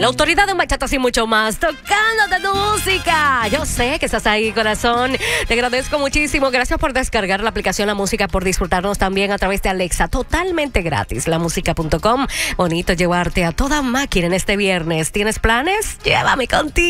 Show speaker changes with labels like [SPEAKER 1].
[SPEAKER 1] La autoridad de bachatas y mucho más, tocándote tu música. Yo sé que estás ahí, corazón. Te agradezco muchísimo. Gracias por descargar la aplicación La Música, por disfrutarnos también a través de Alexa, totalmente gratis. Lamusica.com. Bonito llevarte a toda máquina en este viernes. ¿Tienes planes? Llévame contigo.